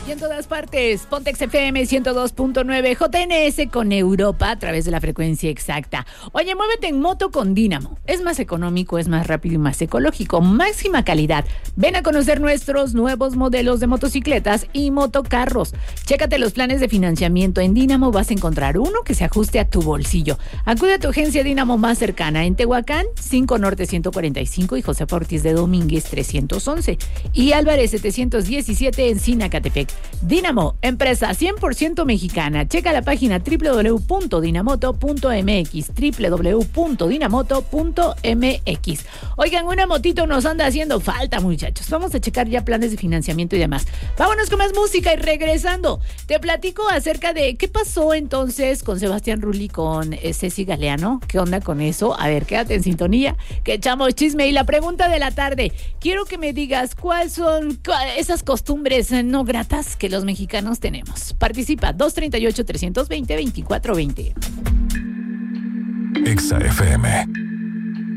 Y en todas partes, Pontex FM 102.9, JNS con Europa a través de la frecuencia exacta. Oye, muévete en moto con Dínamo. Es más económico, es más rápido y más ecológico. Máxima calidad. Ven a conocer nuestros nuevos modelos de motocicletas y motocarros. Chécate los planes de financiamiento. En Dínamo vas a encontrar uno que se ajuste a tu bolsillo. Acude a tu agencia Dínamo más cercana en Tehuacán, 5 Norte 145 y José Ortiz de Domínguez 311. Y Álvarez 717 en Sinacatepec. Dínamo, empresa 100% mexicana. Checa la página www.dinamoto.mx, www.dinamoto.mx. Oigan, una motito nos anda haciendo falta, muchachos. Vamos a checar ya planes de financiamiento y demás. Vámonos con más música y regresando, te platico acerca de qué pasó entonces con Sebastián Rulli, con Ceci Galeano. ¿Qué onda con eso? A ver, quédate en sintonía, que echamos chisme. Y la pregunta de la tarde, quiero que me digas cuáles son esas costumbres no gratas que los mexicanos tenemos. Participa, 238-320-2420. Exa FM.